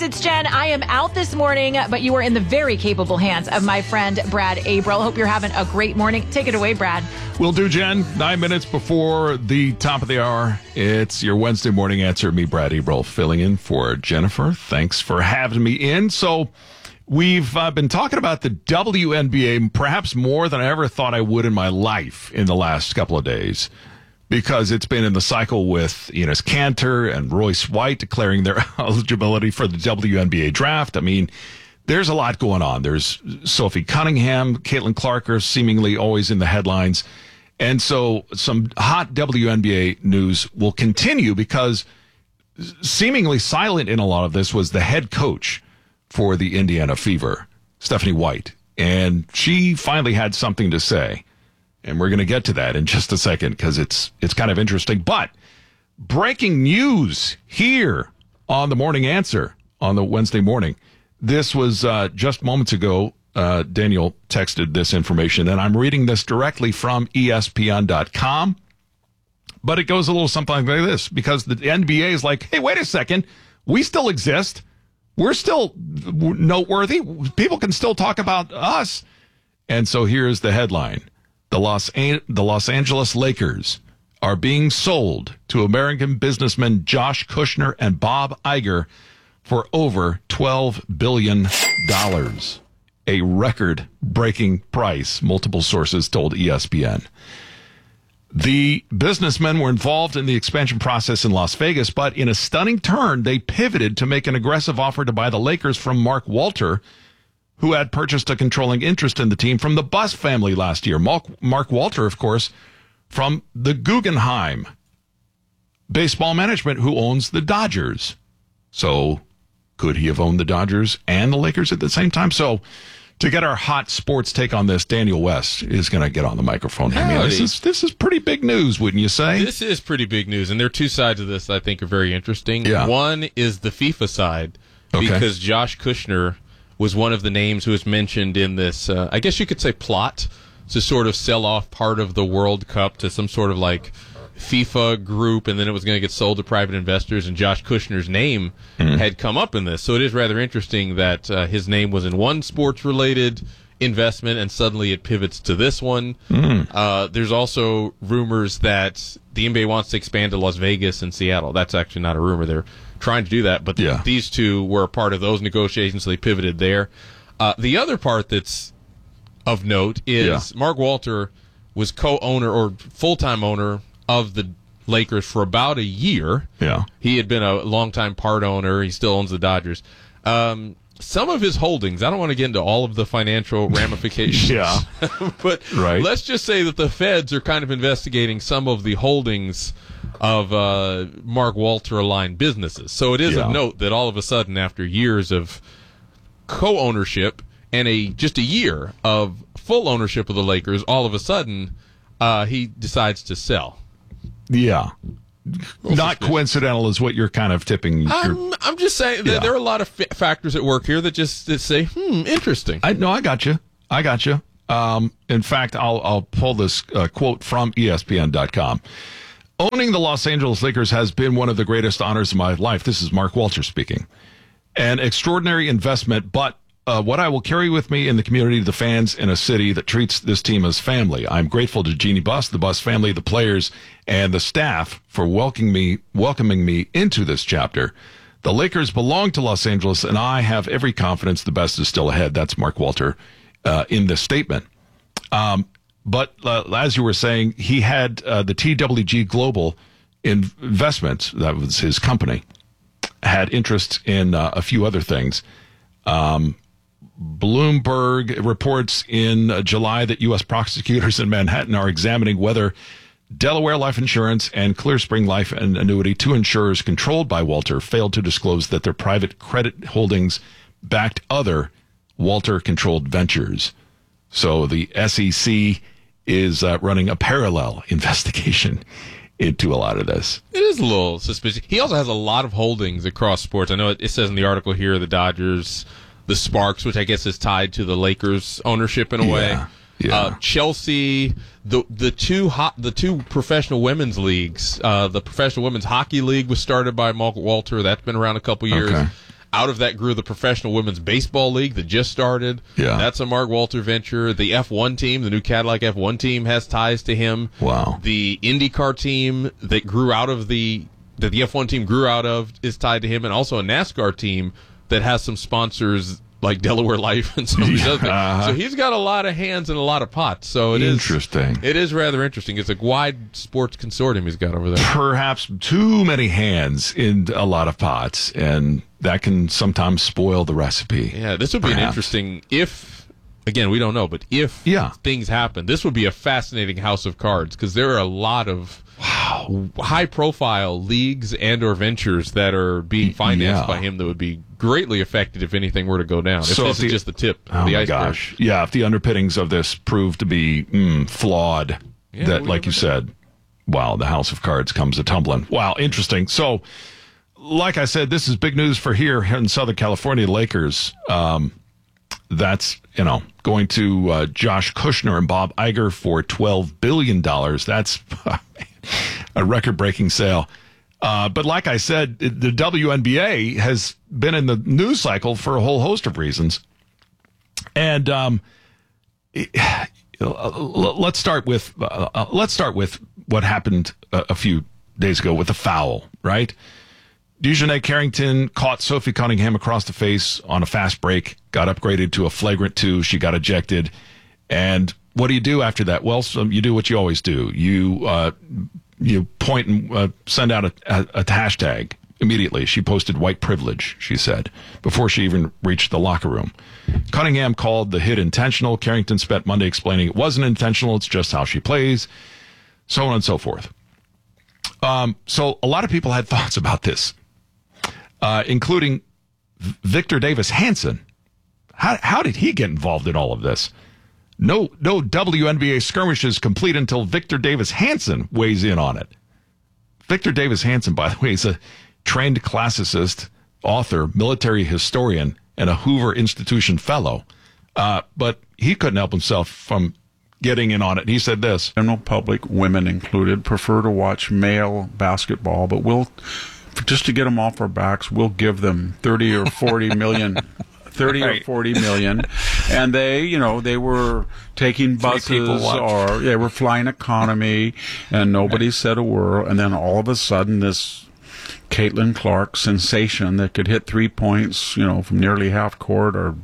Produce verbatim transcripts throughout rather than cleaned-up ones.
it's Jen. I am out this morning, but you are in the very capable hands of my friend Brad Abril. Hope you're having a great morning. Take it away, Brad. Will do, Jen. Nine minutes before the top of the hour. It's your Wednesday morning answer. Me, Brad Abril, filling in for Jennifer. Thanks for having me in. So we've uh, been talking about the W N B A perhaps more than I ever thought I would in my life in the last couple of days, because it's been in the cycle with Enes Kanter and Royce White declaring their eligibility for the W N B A draft. I mean, there's a lot going on. There's Sophie Cunningham, Caitlin Clark are seemingly always in the headlines. And so some hot W N B A news will continue, because seemingly silent in a lot of this was the head coach for the Indiana Fever, Stephanie White. And she finally had something to say. And we're going to get to that in just a second, because it's it's kind of interesting. But breaking news here on the Morning Answer on the Wednesday morning. This was uh, just moments ago. Uh, Daniel texted this information, and I'm reading this directly from E S P N dot com. But it goes a little something like this, because the N B A is like, hey, wait a second. We still exist. We're still noteworthy. People can still talk about us. And so here's the headline. The Los, An- the Los Angeles Lakers are being sold to American businessmen Josh Kushner and Bob Iger for over twelve billion dollars, a record-breaking price, multiple sources told E S P N. The businessmen were involved in the expansion process in Las Vegas, but in a stunning turn, they pivoted to make an aggressive offer to buy the Lakers from Mark Walter, who had purchased a controlling interest in the team from the Buss family last year. Mark, Mark Walter, of course, from the Guggenheim Baseball Management, who owns the Dodgers. So could he have owned the Dodgers and the Lakers at the same time? So to get our hot sports take on this, Daniel West is going to get on the microphone. I mean, this is, this is pretty big news, wouldn't you say? This is pretty big news, and there are two sides of this I think are very interesting. Yeah. One is the FIFA side, Okay. because Josh Kushner was one of the names who was mentioned in this, uh, I guess you could say, plot to sort of sell off part of the World Cup to some sort of like FIFA group, and then it was going to get sold to private investors, and Josh Kushner's name mm. had come up in this. So it is rather interesting that uh, his name was in one sports-related investment, and suddenly it pivots to this one. Mm. Uh, there's also rumors that the N B A wants to expand to Las Vegas and Seattle. That's actually not a rumor. They're trying to do that, but yeah. th- these two were a part of those negotiations, so they pivoted there. Uh, the other part that's of note is yeah. Mark Walter was co-owner or full-time owner of the Lakers for about a year. Yeah. He had been a longtime part owner. He still owns the Dodgers. Um, some of his holdings, I don't want to get into all of the financial ramifications. yeah. but right. let's just say that the feds are kind of investigating some of the holdings of uh, Mark Walter-aligned businesses. So it is yeah. of note that all of a sudden, after years of co-ownership and a just a year of full ownership of the Lakers, all of a sudden uh, he decides to sell. Yeah. Not coincidental is what you're kind of tipping. I'm, I'm just saying that yeah. there are a lot of f- factors at work here that just that say, hmm, interesting. I No, I got you. I got you. Um, in fact, I'll, I'll pull this uh, quote from E S P N dot com. Owning the Los Angeles Lakers has been one of the greatest honors of my life. This is Mark Walter speaking. An extraordinary investment, but Uh, what I will carry with me in the community, the fans in a city that treats this team as family. I'm grateful to Jeannie Buss, the Buss family, the players, and the staff for welcoming me, welcoming me into this chapter. The Lakers belong to Los Angeles, and I have every confidence the best is still ahead. That's Mark Walter uh, in this statement. Um, but uh, as you were saying, he had uh, the T W G Global Investments, that was his company, had interest in uh, a few other things. Um, Bloomberg reports in uh, July that U S prosecutors in Manhattan are examining whether Delaware Life Insurance and Clear Spring Life and Annuity, two insurers controlled by Walter, failed to disclose that their private credit holdings backed other Walter-controlled ventures. So the S E C is uh, running a parallel investigation into a lot of this. It is a little suspicious. He also has a lot of holdings across sports. I know it, it says in the article here the Dodgers, the Sparks, which I guess is tied to the Lakers ownership in a way. Yeah, yeah. Uh, Chelsea, the the two hot, the two professional women's leagues. Uh, the Professional Women's Hockey League was started by Mark Walter. That's been around a couple years. Okay. out of that grew the Professional Women's Baseball League that just started. Yeah. That's a Mark Walter venture. The F one team, the new Cadillac F one team, has ties to him. Wow. The IndyCar team that grew out of the that the F one team grew out of is tied to him, and also a NASCAR team that has some sponsors like Delaware Life and some of these other things. Uh-huh. So he's got a lot of hands and a lot of pots. So it is Interesting. It is rather interesting. It's a wide sports consortium he's got over there. Perhaps too many hands in a lot of pots, and that can sometimes spoil the recipe. Yeah, this would be Perhaps. an interesting if. Again, we don't know, but if Yeah. things happen, this would be a fascinating house of cards because there are a lot of wow. high-profile leagues and or ventures that are being financed Yeah. by him that would be greatly affected if anything were to go down. If So this if the- is just the tip Oh of the my iceberg. gosh. Yeah, if the underpinnings of this prove to be mm, flawed, Yeah, that, we like you never said, wow, the house of cards comes a tumbling. Wow, interesting. So, like I said, this is big news for here in Southern California. Lakers, um, that's, you know, going to uh, Josh Kushner and Bob Iger for twelve billion dollars. That's a record-breaking sale. Uh, but like I said, the W N B A has been in the news cycle for a whole host of reasons. And um, let's start with uh, let's start with what happened a, a few days ago with the foul, right? Dejanay Carrington caught Sophie Cunningham across the face on a fast break, got upgraded to a flagrant two. She got ejected. And what do you do after that? Well, so you do what you always do. You uh, you point and uh, send out a, a, a hashtag immediately. She posted white privilege, she said, before she even reached the locker room. Cunningham called the hit intentional. Carrington spent Monday explaining it wasn't intentional. It's just how she plays, so on and so forth. Um, so a lot of people had thoughts about this. Uh, including Victor Davis Hanson. How how did he get involved in all of this? No no W N B A skirmishes complete until Victor Davis Hanson weighs in on it. Victor Davis Hanson, by the way, is a trained classicist, author, military historian, and a Hoover Institution fellow. Uh, but he couldn't help himself from getting in on it. He said this. General public, women included, prefer to watch male basketball, but we'll... just to get them off our backs, we'll give them thirty or forty million, thirty right. or forty million, and they, you know, they were taking buses or they were flying economy, and nobody said a word. And then all of a sudden, this Caitlin Clark sensation that could hit three points, you know, from nearly half court or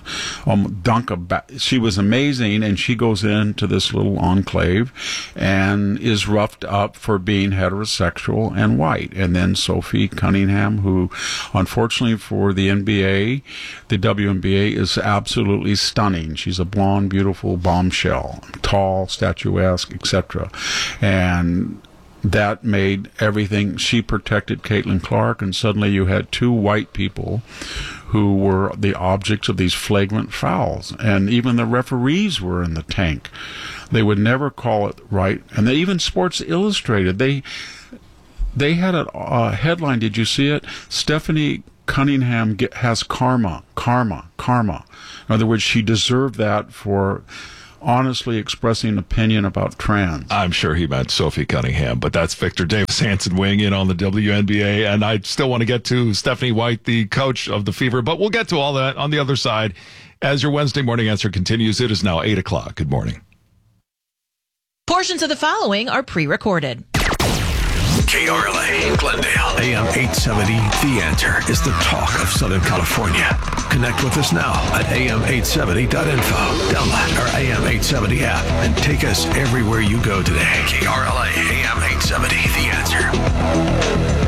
um, dunk a ba- she was amazing, and she goes into this little enclave and is roughed up for being heterosexual and white. And then Sophie Cunningham, who unfortunately for the N B A, the W N B A, is absolutely stunning. She's a blonde, beautiful bombshell, tall, statuesque, et cetera. And that made everything. She protected Caitlin Clark, and suddenly you had two white people who were the objects of these flagrant fouls. And even the referees were in the tank. They would never call it right. And they, even Sports Illustrated, they they had a, a headline, did you see it? Stephanie Cunningham get, has karma, karma, karma. In other words, she deserved that for honestly expressing an opinion about trans. I'm sure he meant Sophie Cunningham, but that's Victor Davis Hanson weighing in on the W N B A. And I still want to get to Stephanie White, the coach of the Fever, but we'll get to all that on the other side as your Wednesday morning answer continues. It is now eight o'clock. Good morning. Portions of the following are pre-recorded. K R L A, Glendale, A M eight seventy. The Answer is the talk of Southern California. Connect with us now at A M eight seventy dot info. Download our A M eight seventy app and take us everywhere you go today. K R L A, A M eight seventy. The Answer.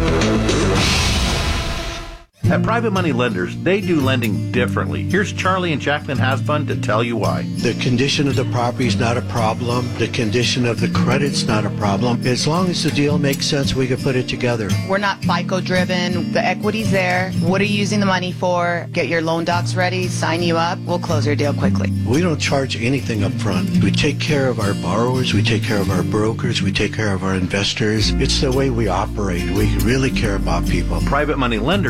At Private Money Lenders, they do lending differently. Here's Charlie and Jacqueline Hasbun to tell you why. The condition of the property is not a problem. The condition of the credit's not a problem. As long as the deal makes sense, we can put it together. We're not FICO driven. The equity's there. What are you using the money for? Get your loan docs ready, sign you up. We'll close your deal quickly. We don't charge anything up front. We take care of our borrowers. We take care of our brokers. We take care of our investors. It's the way we operate. We really care about people. Private Money Lenders is the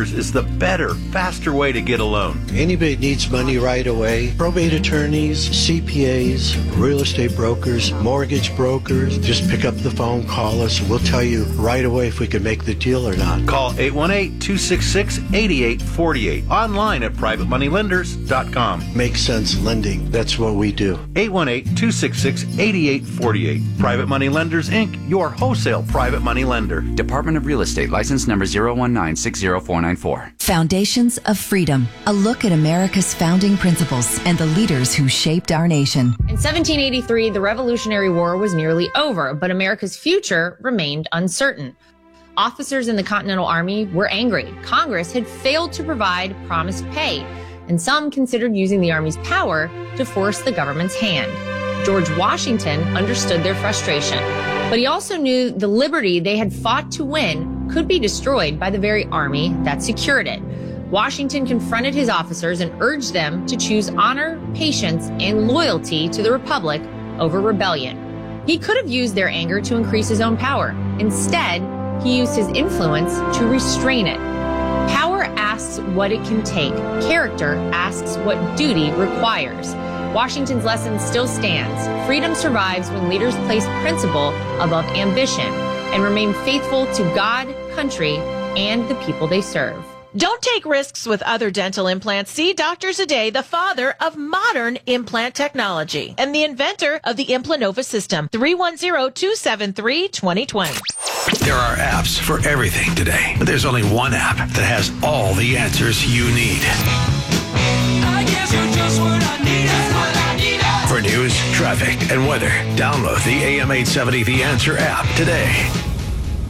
better, faster way to get a loan. Anybody needs money right away. Probate attorneys, C P As, real estate brokers, mortgage brokers. Just pick up the phone, call us. We'll tell you right away if we can make the deal or not. Call eight one eight, two six six, eight eight four eight. Online at private money lenders dot com. Makes sense lending. That's what we do. eight one eight, two six six, eight eight four eight. Private Money Lenders, Incorporated, your wholesale private money lender. Department of Real Estate, license number zero one nine six zero four nine four. Foundations of Freedom, a look at America's founding principles and the leaders who shaped our nation. In seventeen eighty-three, the Revolutionary War was nearly over, but America's future remained uncertain. Officers in the Continental Army were angry. Congress had failed to provide promised pay, and some considered using the Army's power to force the government's hand. George Washington understood their frustration, but he also knew the liberty they had fought to win could be destroyed by the very army that secured it. Washington confronted his officers and urged them to choose honor, patience, and loyalty to the Republic over rebellion. He could have used their anger to increase his own power. Instead, he used his influence to restrain it. Power asks what it can take. Character asks what duty requires. Washington's lesson still stands. Freedom survives when leaders place principle above ambition and remain faithful to God, country, and the people they serve. Don't take risks with other dental implants. See Doctor Zade, the father of modern implant technology and the inventor of the Implanova system. three one zero, two seven three, two zero two zero. There are apps for everything today, but there's only one app that has all the answers you need. I guess you're just what I need. What I need. For news, traffic, and weather, download the A M eight seventy The Answer app today.